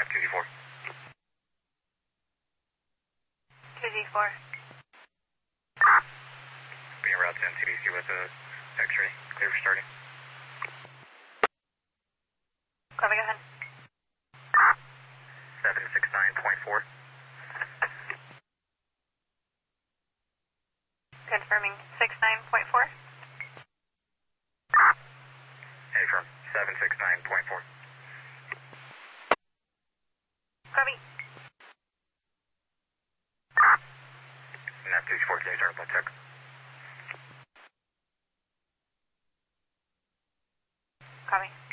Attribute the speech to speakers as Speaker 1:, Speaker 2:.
Speaker 1: nav 2Z4.
Speaker 2: 2Z4.
Speaker 1: Being route 10 TBC with the X-ray. Clear for starting.
Speaker 2: Copy, go ahead.
Speaker 1: 769.4.
Speaker 2: Confirming 69.4.
Speaker 1: Hey, from 769.4.
Speaker 2: Copy.
Speaker 1: Nav 2Z4, can you start blood check?
Speaker 2: Copy.